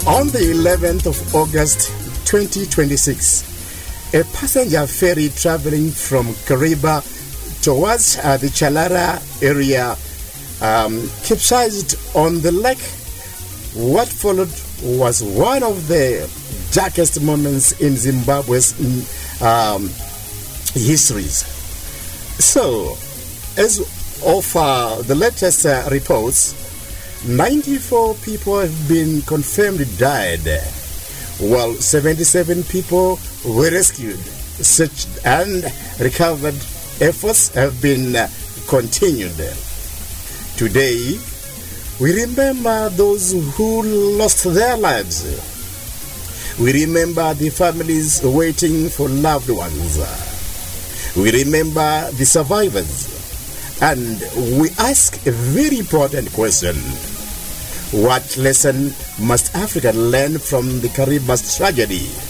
On the 11th of August 2026, a passenger ferry traveling from Kariba towards the Chalara area capsized on the lake. What followed was one of the darkest moments in Zimbabwe's histories. So, as of the latest reports, 94 people have been confirmed died, while 77 people were rescued. Search and recovered efforts have been continued. Today, we remember those who lost their lives. We remember the families waiting for loved ones. We remember the survivors. And we ask a very important question. What lesson must Africa learn from the Kariba's tragedy?